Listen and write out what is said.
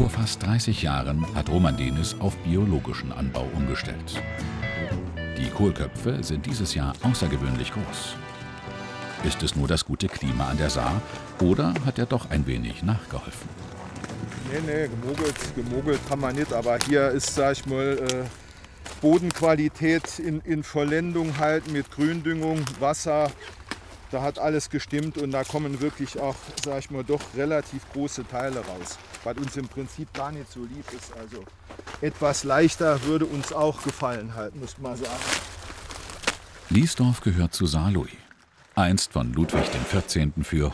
Vor fast 30 Jahren hat Roman Denis auf biologischen Anbau umgestellt. Die Kohlköpfe sind dieses Jahr außergewöhnlich groß. Ist es nur das gute Klima an der Saar oder hat er doch ein wenig nachgeholfen? Nee, gemogelt kann man nicht, aber hier ist, sag ich mal, Bodenqualität in Vollendung halt mit Gründüngung, Wasser. Da hat alles gestimmt und da kommen wirklich auch, sag ich mal, doch relativ große Teile raus. Was uns im Prinzip gar nicht so lieb ist. Also etwas leichter würde uns auch gefallen halt, muss man sagen. Liesdorf gehört zu Saarlouis, einst von Ludwig XIV. Für